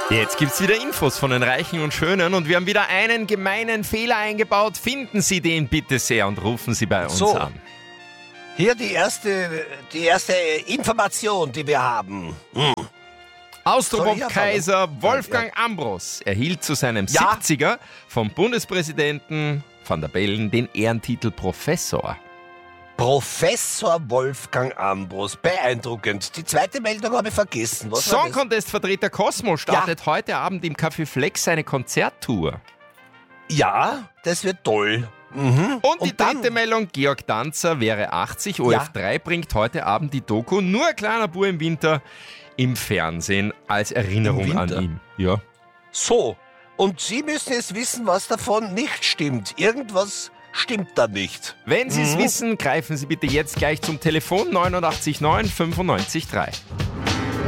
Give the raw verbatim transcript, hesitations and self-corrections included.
Jetzt gibt's wieder Infos von den Reichen und Schönen und wir haben wieder einen gemeinen Fehler eingebaut. Finden Sie den bitte sehr und rufen Sie bei uns So. an. Hier die erste, die erste Information, die wir haben. Hm. Soll ich Austropop-Kaiser anfangen? Wolfgang Ambros erhielt zu seinem Ja. siebziger vom Bundespräsidenten Van der Bellen den Ehrentitel Professor. Professor Wolfgang Ambros, beeindruckend. Die zweite Meldung habe ich vergessen. Was war Song das? Contest-Vertreter Cosmo startet heute Abend im Café Flex seine Konzerttour. Ja, das wird toll. Mhm. Und die dann- dritte Meldung, Georg Danzer wäre achtzig. O F drei bringt heute Abend die Doku Nur ein kleiner Bur im Winter im Fernsehen als Erinnerung Im an Winter? ihn. Ja. So, und Sie müssen jetzt wissen, was davon nicht stimmt. Irgendwas stimmt da nicht. Wenn Sie es Mhm. wissen, greifen Sie bitte jetzt gleich zum Telefon neunundachtzig neun fünfundneunzig drei.